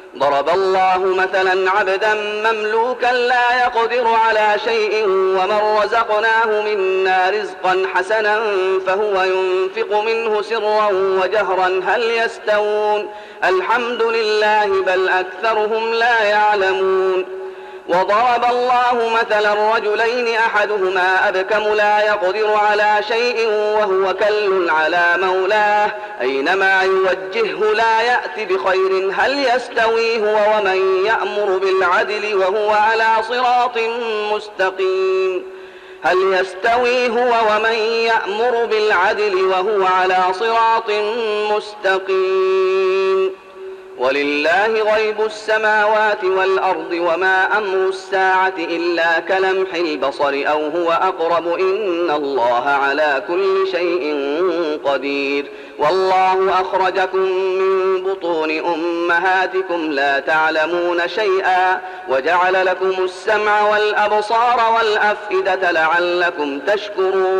ضرب الله مثلا عبدا مملوكا لا يقدر على شيء ومن رزقناه منا رزقا حسنا فهو ينفق منه سرا وجهرا هل يستوون الحمد لله بل أكثرهم لا يعلمون وضرب الله مثلا رجلين أحدهما أبكم لا يقدر على شيء وهو كل على مولاه أينما يوجهه لا يأتي بخير هل يستوي هو ومن يأمر بالعدل وهو على صراط مستقيم هل يستوي هو ومن يأمر بالعدل وهو على صراط مستقيم ولله غيب السماوات والأرض وما أمر الساعة إلا كلمح البصر أو هو أقرب إن الله على كل شيء قدير والله أخرجكم من بطون أمهاتكم لا تعلمون شيئا وجعل لكم السمع والأبصار والأفئدة لعلكم تشكرون